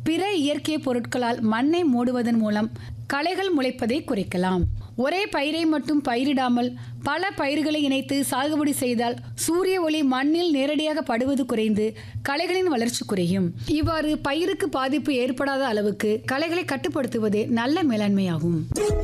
பிற இயற்கை பொருட்களால் மண்ணை மூடுவதன் மூலம் களைகள் முளைப்பதை குறைக்கலாம். ஒரே பயிரை மட்டும் பயிரிடாமல் பல பயிர்களை இணைத்து சாகுபடி செய்தால் சூரிய ஒளி மண்ணில் நேரடியாக படுவது குறைந்து களைகளின் வளர்ச்சி குறையும். இவ்வாறு பயிருக்கு பாதிப்பு ஏற்படாத அளவுக்கு களைகளை கட்டுப்படுத்துவதே நல்ல மேலாண்மையாகும்.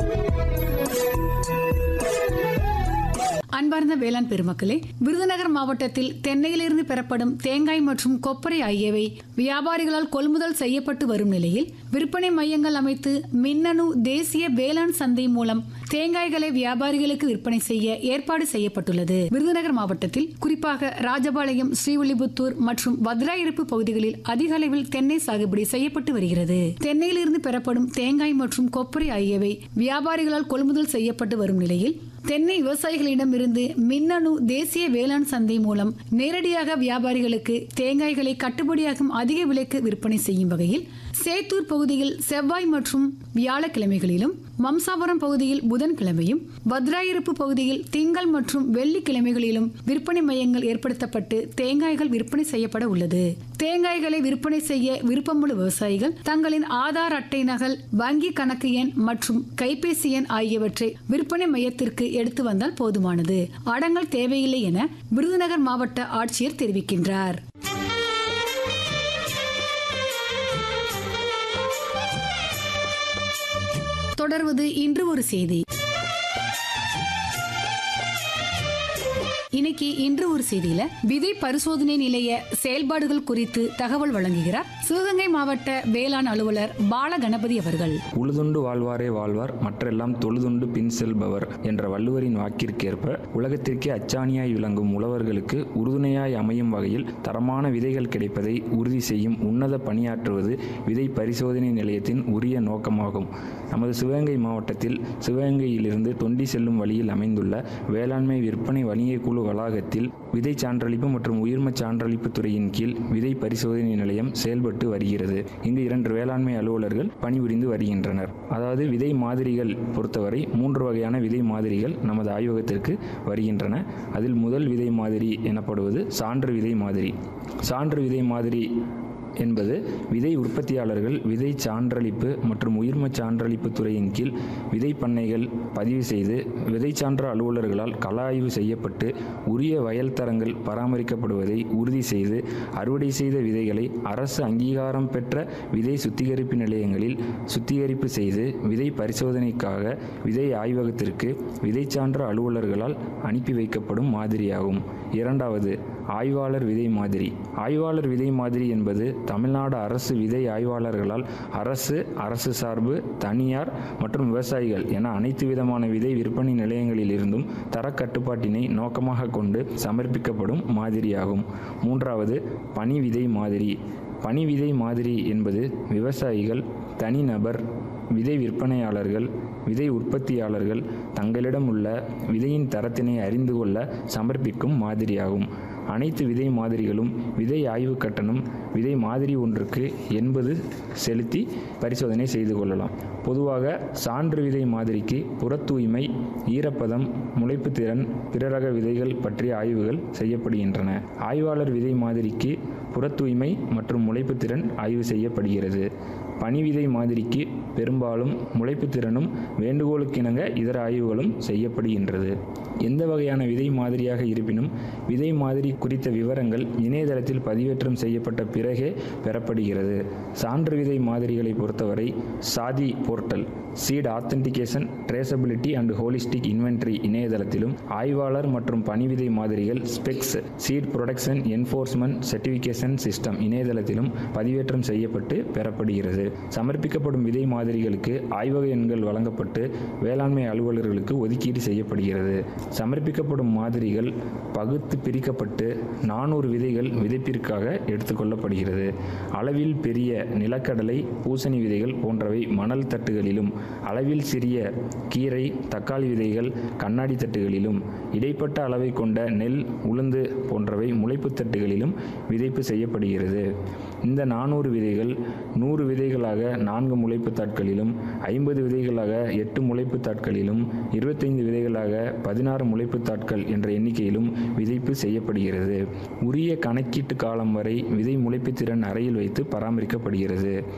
அன்பார்ந்த வேளாண் பெருமக்களே, விருதுநகர் மாவட்டத்தில் தென்னையிலிருந்து பெறப்படும் தேங்காய் மற்றும் கொப்பரை ஆகியவை வியாபாரிகளால் கொள்முதல் செய்யப்பட்டு வரும் நிலையில் விற்பனை மையங்கள் அமைத்து மின்னணு தேசிய வேளாண் சந்தை மூலம் தேங்காய்களை வியாபாரிகளுக்கு விற்பனை செய்ய ஏற்பாடு செய்யப்பட்டுள்ளது. விருதுநகர் மாவட்டத்தில் குறிப்பாக ராஜபாளையம், ஸ்ரீவில்லிபுத்தூர் மற்றும் வத்ராயிருப்பு பகுதிகளில் அதிக அளவில் தென்னை சாகுபடி செய்யப்பட்டு வருகிறது. தென்னையிலிருந்து பெறப்படும் தேங்காய் மற்றும் கொப்பரை ஆகியவை வியாபாரிகளால் கொள்முதல் செய்யப்பட்டு வரும் நிலையில் தென்னை விவசாயிகளிடம் இருந்து மின்னணு தேசிய வேளாண் சந்தை மூலம் நேரடியாக வியாபாரிகளுக்கு தேங்காய்களை கட்டுப்படியாகும் அதிக விலைக்கு விற்பனை செய்யும் வகையில் சேத்தூர் பகுதியில் செவ்வாய் மற்றும் வியாழக்கிழமைகளிலும், மம்சாபுரம் பகுதியில் புதன்கிழமையும், வத்ராயிருப்பு பகுதியில் திங்கள் மற்றும் வெள்ளிக்கிழமைகளிலும் விற்பனை மையங்கள் ஏற்படுத்தப்பட்டு தேங்காய்கள் விற்பனை செய்யப்பட உள்ளது. தேங்காய்களை விற்பனை செய்ய விருப்பமுள்ள விவசாயிகள் தங்களின் ஆதார் அட்டை நகல், வங்கி கணக்கு எண் மற்றும் கைபேசி எண் ஆகியவற்றை விற்பனை மையத்திற்கு எடுத்து வந்தால் போதுமானது. அடங்கல் தேவையில்லை என விருதுநகர் மாவட்ட ஆட்சியர் தெரிவிக்கின்றார். தொடர்வது இன்று ஒரு செய்தி. இன்னைக்கு இன்று ஒரு செய்தியில விதை பரிசோதனை நிலைய செயல்பாடுகள் குறித்து தகவல் வழங்குகிறார் சிவகங்கை மாவட்ட வேளாண் அலுவலர் பாலகணபதி அவர்கள். உழுதுண்டு வாழ்வாரே வாழ்வார், மற்றெல்லாம் தொழுதுண்டு பின் செல்பவர் என்ற வள்ளுவரின் வாக்கிற்கேற்ப உலகத்திற்கே அச்சாணியாய் விளங்கும் உழவர்களுக்கு உறுதுணையாய் அமையும் வகையில் தரமான விதைகள் கிடைப்பதை உறுதி செய்யும் உன்னத பணியாற்றுவது விதை பரிசோதனை நிலையத்தின் உரிய நோக்கமாகும். நமது சிவகங்கை மாவட்டத்தில் சிவகங்கையிலிருந்து தொண்டி செல்லும் வழியில் அமைந்துள்ள வேளாண்மை விற்பனை வணிக குழு வளாகத்தில் விதை சான்றளிப்பு மற்றும் உயிர்ம சான்றளிப்பு துறையின் கீழ் விதை பரிசோதனை நிலையம் செயல்பட்டு வருகிறது. இங்கு 2 வேளாண்மை அலுவலர்கள் பணிபுரிந்து வருகின்றனர். அதாவது விதை மாதிரிகள் பொறுத்தவரை 3 வகையான விதை மாதிரிகள் நமது ஆய்வகத்திற்கு வருகின்றன. அதில் முதல் விதை மாதிரி எனப்படுவது சான்று விதை மாதிரி. சான்று விதை மாதிரி என்பது விதை உற்பத்தியாளர்கள் விதை சான்றளிப்பு மற்றும் உயிர்ம சான்றளிப்பு துறையின் கீழ் விதை பண்ணைகள் பதிவு செய்து விதை சான்ற அலுவலர்களால் கள ஆய்வு செய்யப்பட்டு உரிய வயல் தரங்கள் பராமரிக்கப்படுவதை உறுதி செய்து அறுவடை செய்த விதைகளை அரசு அங்கீகாரம் பெற்ற விதை சுத்திகரிப்பு நிலையங்களில் சுத்திகரிப்பு செய்து விதை பரிசோதனைக்காக விதை ஆய்வகத்திற்கு விதை சான்ற அலுவலர்களால் அனுப்பி வைக்கப்படும் மாதிரியாகும். இரண்டாவது, ஆய்வாளர் விதை மாதிரி. ஆய்வாளர் விதை மாதிரி என்பது தமிழ்நாடு அரசு விதை ஆய்வாளர்களால் அரசு சார்பு, தனியார் மற்றும் விவசாயிகள் என அனைத்து விதமான விதை விற்பனை நிலையங்களிலிருந்தும் தரக்கட்டுப்பாட்டினை நோக்கமாக கொண்டு சமர்ப்பிக்கப்படும் மாதிரியாகும். மூன்றாவது, பனி விதை மாதிரி. பனி விதை மாதிரி என்பது விவசாயிகள், தனிநபர், விதை விற்பனையாளர்கள், விதை உற்பத்தியாளர்கள் தங்களிடம் உள்ள விதையின் தரத்தினை அறிந்து கொள்ள சமர்ப்பிக்கும் மாதிரியாகும். அனைத்து விதை மாதிரிகளும் விதை ஆய்வு கட்டணம் விதை மாதிரி ஒன்றுக்கு 80 செலுத்தி பரிசோதனை செய்து கொள்ளலாம். பொதுவாக சான்று விதை மாதிரிக்கு புற தூய்மை, ஈரப்பதம், முளைப்பு திறன், பிற ரக விதைகள் பற்றிய ஆய்வுகள் செய்யப்படுகின்றன. ஆய்வாளர் விதை மாதிரிக்கு புற தூய்மை மற்றும் முளைப்பு திறன் ஆய்வு செய்யப்படுகிறது. பனி விதை மாதிரிக்கு பெரும்பாலும் முளைப்பு திறனும் வேண்டுகோளுக்கிணங்க இதர ஆய்வுகளும் செய்யப்படுகின்றது. எந்த வகையான விதை மாதிரியாக இருப்பினும் விதை மாதிரி குறித்த விவரங்கள் இணையதளத்தில் பதிவேற்றம் செய்யப்பட்ட பிறகே பெறப்படுகிறது. சான்று விதை மாதிரிகளை பொறுத்தவரை சாதி portal, seat authentication, traceability and holistic inventory இணையதளத்திலும், ஆய்வாளர் மற்றும் பனி விதை மாதிரிகள் specs, seat production enforcement certification system இணையதளத்திலும் பதிவேற்றம் செய்யப்பட்டு பெறப்படுகிறது. சமர்ப்பிக்கப்படும் விதை மாதிரிகளுக்கு ஆய்வக எண்கள் வழங்கப்பட்டு வேளாண்மை அலுவலர்களுக்கு ஒதுக்கீடு செய்யப்படுகிறது. சமர்ப்பிக்கப்படும் மாதிரிகள் பகுத்து பிரிக்கப்பட்டு 400 விதைகள் விதைப்பிற்காக எடுத்துக்கொள்ளப்படுகிறது. அளவில் பெரிய நிலக்கடலை, பூசணி விதைகள் போன்றவை மணல் தட்டுகளிலும், அளவில் சிறிய கீரை, தக்காளி விதைகள் கண்ணாடி தட்டுகளிலும், இடைப்பட்ட அளவை கொண்ட நெல், உளுந்து போன்றவை முளைப்பு தட்டுகளிலும் விதைப்பு செய்யப்படுகிறது. இந்த 400 விதைகள் 100 விதைகளாக 4 முளைப்பு தாட்களிலும், 50 விதைகளாக 8 முளைப்பு தாட்களிலும், 25 விதைகளாக 16 முளைப்பு தாட்கள் என்ற எண்ணிக்கையிலும் விதைப்பு செய்யப்படுகிறது. உரிய கணக்கீட்டு காலம் வரை விதை முளைப்பு திறன் அறையில் வைத்து பராமரிக்கப்படுகிறது.